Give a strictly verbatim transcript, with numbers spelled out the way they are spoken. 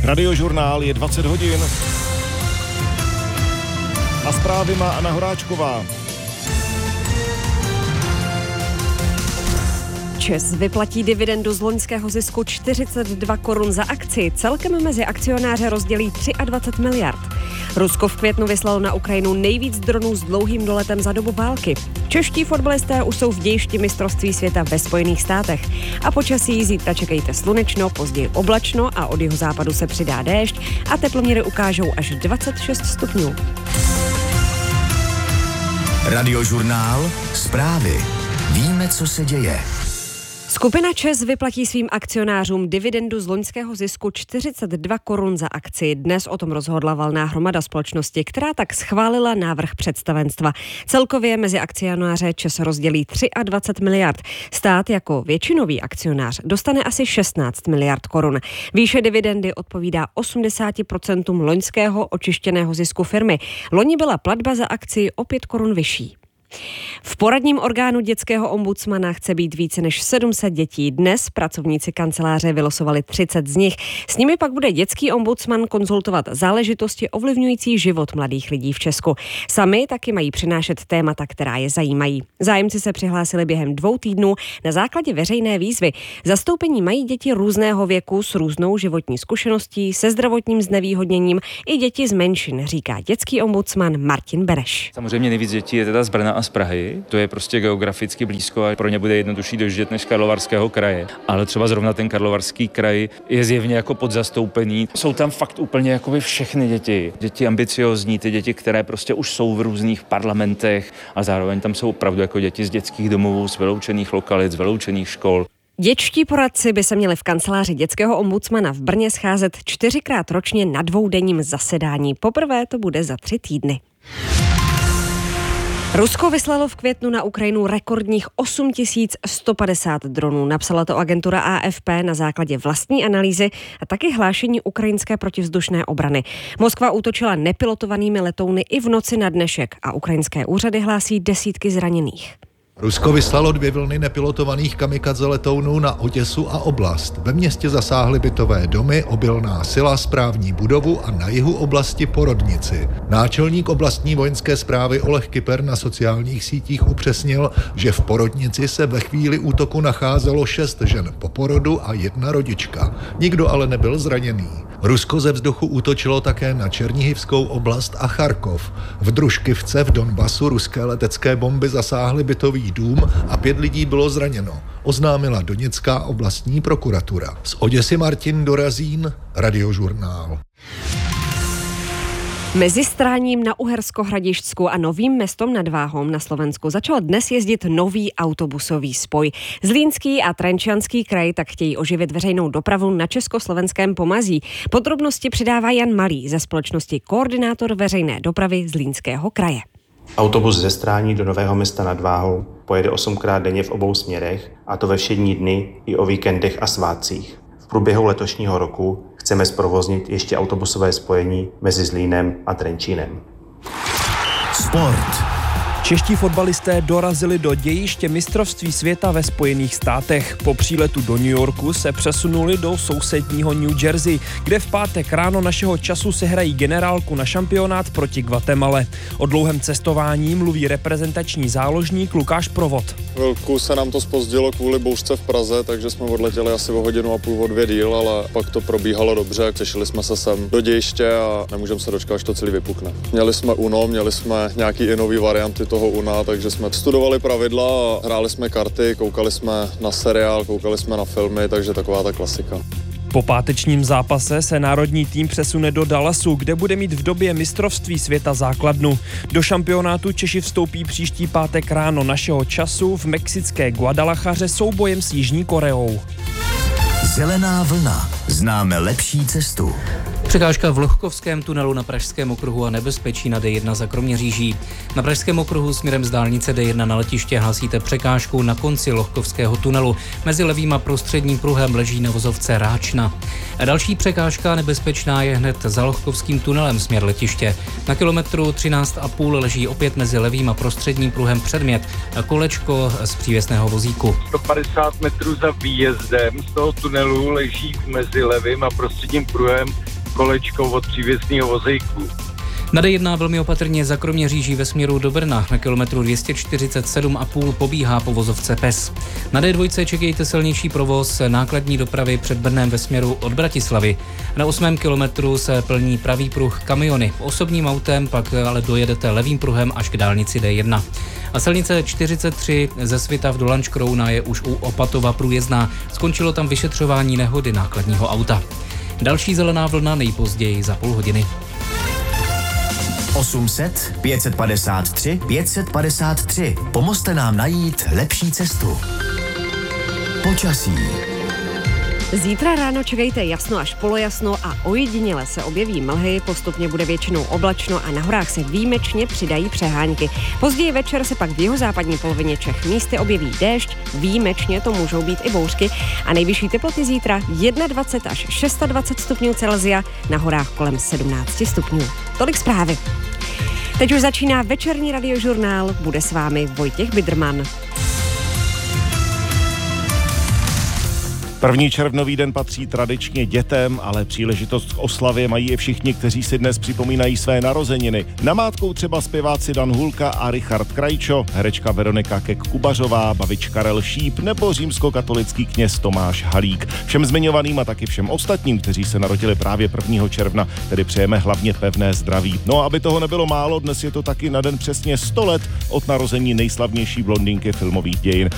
Radiožurnál je dvacet hodin. A zprávy má Anna Horáčková. ČEZ vyplatí dividendu z loňského zisku čtyřicet dva korun za akci. Celkem mezi akcionáře rozdělí dvacet tři miliard. Rusko v květnu vyslalo na Ukrajinu nejvíc dronů s dlouhým doletem za dobu války. Čeští fotbalisté už jsou v dějišti mistrovství světa ve Spojených státech. A počasí zítra čekejte slunečno, později oblačno a od jihozápadu se přidá déšť a teploměry ukážou až dvacet šest stupňů. Radiožurnál, zprávy. Víme, co se děje. Skupina ČEZ vyplatí svým akcionářům dividendu z loňského zisku čtyřicet dva korun za akci. Dnes o tom rozhodla valná hromada společnosti, která tak schválila návrh představenstva. Celkově mezi akcionáře ČEZ rozdělí dvacet tři miliard. Stát jako většinový akcionář dostane asi šestnáct miliard korun. Výše dividendy odpovídá osmdesát procent loňského očištěného zisku firmy. Loni byla platba za akci o pět korun vyšší. V poradním orgánu dětského ombudsmana chce být více než sedm set dětí. Dnes pracovníci kanceláře vylosovali třicet z nich. S nimi pak bude dětský ombudsman konzultovat záležitosti ovlivňující život mladých lidí v Česku. Sami taky mají přinášet témata, která je zajímají. Zájemci se přihlásili během dvou týdnů na základě veřejné výzvy. Zastoupení mají děti různého věku s různou životní zkušeností, se zdravotním znevýhodněním i děti z menšin, říká dětský ombudsman Martin Bereš. Samozřejmě nejvíc dětí je teda z Brna a z Prahy. To je prostě geograficky blízko a pro ně bude jednodušší dojíždět než Karlovarského kraje. Ale třeba zrovna ten Karlovarský kraj je zjevně jako podzastoupený. Jsou tam fakt úplně jakoby všechny děti. Děti ambiciozní, ty děti, které prostě už jsou v různých parlamentech a zároveň tam jsou opravdu jako děti z dětských domovů, z vyloučených lokalit, z vyloučených škol. Dětští poradci by se měli v kanceláři dětského ombudsmana v Brně scházet čtyřikrát ročně na dvoudenním zasedání. Poprvé to bude za tři týdny. Rusko vyslalo v květnu na Ukrajinu rekordních osm tisíc sto padesát dronů. Napsala to agentura A F P na základě vlastní analýzy a taky hlášení ukrajinské protivzdušné obrany. Moskva útočila nepilotovanými letouny i v noci na dnešek a ukrajinské úřady hlásí desítky zraněných. Rusko vyslalo dvě vlny nepilotovaných kamikadze letounů na Oděsu a oblast. Ve městě zasáhly bytové domy, obilná sila, správní budovu a na jihu oblasti porodnici. Náčelník oblastní vojenské správy Oleh Kyper na sociálních sítích upřesnil, že v porodnici se ve chvíli útoku nacházelo šest žen po porodu a jedna rodička. Nikdo ale nebyl zraněný. Rusko ze vzduchu útočilo také na Černihivskou oblast a Charkov. V Družkivce v Donbasu ruské letecké bomby zasáhly bytový dům a pět lidí bylo zraněno, oznámila Doněcká oblastní prokuratura. Z Oděsy Martin Dorazín, Radiožurnál. Mezi Stráním na Uhersko-Hradišťsku a Novým Mestom nad Váhom na Slovensku začal dnes jezdit nový autobusový spoj. Zlínský a Trenčanský kraj tak chtějí oživit veřejnou dopravu na československém pomazí. Podrobnosti přidává Jan Malý ze společnosti Koordinátor veřejné dopravy Zlínského kraje. Autobus ze Strání do Nového Mesta nad Váhou pojede osmkrát denně v obou směrech, a to ve všední dny i o víkendech a svátcích. V průběhu letošního roku chceme zprovoznit ještě autobusové spojení mezi Zlínem a Trenčínem. Sport. Čeští fotbalisté dorazili do dějiště mistrovství světa ve Spojených státech. Po příletu do New Yorku se přesunuli do sousedního New Jersey, kde v pátek ráno našeho času se hrají generálku na šampionát proti Guatemale. O dlouhém cestování mluví reprezentační záložník Lukáš Provod. Chvilku se nám to zpozdilo kvůli bouřce v Praze, takže jsme odletěli asi o hodinu a půl, o dvě díl, ale pak to probíhalo dobře. Těšili jsme se sem do dějiště a nemůžeme se dočkat, až to celý vypukne. Měli jsme Uno, měli jsme nějaký i nový varianty toho Una, takže jsme studovali pravidla a hráli jsme karty, koukali jsme na seriál, koukali jsme na filmy, takže taková ta klasika. Po pátečním zápase se národní tým přesune do Dallasu, kde bude mít v době mistrovství světa základnu. Do šampionátu Češi vstoupí příští pátek ráno našeho času v mexické Guadalajaře soubojem s Jižní Koreou. Zelená vlna. Známe lepší cestu. Překážka v Lohkovském tunelu na Pražském okruhu a nebezpečí na D jedna za Kroměříží. Na Pražském okruhu směrem z dálnice D jedna na letiště hlásíte překážku na konci Lohkovského tunelu. Mezi levým a prostředním pruhem leží na vozovce Ráčna. A další překážka nebezpečná je hned za Lohkovským tunelem směr letiště. Na kilometru třináct a půl leží opět mezi levým a prostředním pruhem předmět a kolečko z přívěsného vozíku. sto padesát metrů za výjezdem z toho tunelu leží mezi levým a prostředním pruhem kolečko od přívěsného vozíku. Na D jedna velmi opatrně za Kroměříží ve směru do Brna. Na kilometru dvě stě čtyřicet sedm a půl pobíhá po vozovce Pes. Na D dva čekejte silnější provoz nákladní dopravy před Brnem ve směru od Bratislavy. Na osmém kilometru se plní pravý pruh kamiony. Osobním autem pak ale dojedete levým pruhem až k dálnici D jedna. A silnice čtyřicet tři ze Svitav do Lanškrouna je už u Opatova průjezdná. Skončilo tam vyšetřování nehody nákladního auta. Další zelená vlna nejpozději za půl hodiny. osm set, pět set padesát tři, pět set padesát tři. Pomozte nám najít lepší cestu. Počasí. Zítra ráno čekejte jasno až polojasno a ojediněle se objeví mlhy, postupně bude většinou oblačno a na horách se výjimečně přidají přehánky. Později večer se pak v jihozápadní polovině Čech místy objeví déšť, výjimečně to můžou být i bouřky a nejvyšší teploty zítra dvacet jedna až dvacet šest stupňů Celsia, na horách kolem sedmnáct stupňů. Tolik zprávy. Teď už začíná večerní radiožurnál, bude s vámi Vojtěch Bidrman. První červnový den patří tradičně dětem, ale příležitost k oslavě mají i všichni, kteří si dnes připomínají své narozeniny. Namátkou třeba zpěváci Dan Hulka a Richard Krajčo, herečka Veronika Kek-Kubařová, bavič Karel Šíp nebo římskokatolický kněz Tomáš Halík. Všem zmiňovaným a taky všem ostatním, kteří se narodili právě prvního června, tedy přejeme hlavně pevné zdraví. No a aby toho nebylo málo, dnes je to taky na den přesně sto let od narození nejslavnější blondýnky filmových dějin.